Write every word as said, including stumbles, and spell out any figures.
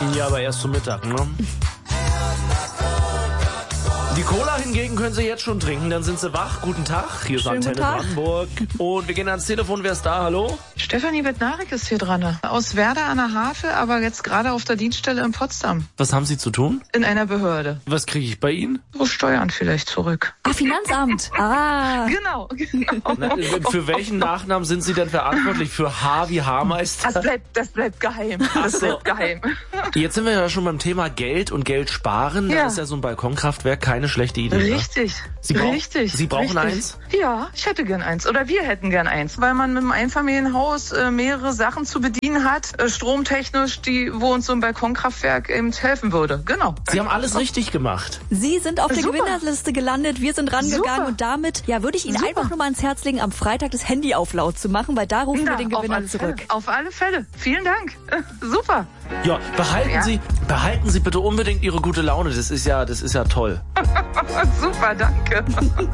Ja, aber erst zum Mittag, ne? Die Cola hingegen können Sie jetzt schon trinken, dann sind Sie wach. Guten Tag, hier ist Schönen Antenne guten Tag. Brandenburg. Und wir gehen ans Telefon, wer ist da? Hallo? Stefanie Bednarek ist hier dran. Aus Werder an der Havel, aber jetzt gerade auf der Dienststelle in Potsdam. Was haben Sie zu tun? In einer Behörde. Was kriege ich bei Ihnen? So Steuern vielleicht zurück. Ah, Finanzamt. Ah. Genau, genau. Na, für welchen Nachnamen sind Sie denn verantwortlich? Für H wie Haarmeister? Das bleibt, das bleibt geheim. Das so. bleibt geheim. Jetzt sind wir ja schon beim Thema Geld und Geld sparen. Da Ja. ist ja so ein Balkonkraftwerk keine schlechte Idee. Ne? Richtig. Sie brauch- Richtig. Sie brauchen richtig. eins? Ja, ich hätte gern eins. Oder wir hätten gern eins. Weil man mit einem Einfamilienhaus äh, mehrere Sachen zu bedienen hat, äh, stromtechnisch, die, wo uns so ein Balkonkraftwerk eben helfen würde. Genau. Sie haben alles richtig gemacht. Sie sind auf der Super. Gewinnerliste gelandet, wir sind rangegangen Super. und damit, ja, würde ich Ihnen Super. einfach nur mal ans Herz legen, am Freitag das Handy auf laut zu machen, weil da rufen Na, wir den auf Gewinner alle zurück. Fälle. Auf alle Fälle. Vielen Dank. Super. Ja, behalten Ja. Sie, behalten Sie bitte unbedingt Ihre gute Laune. Das ist ja, das ist ja toll. Super, danke.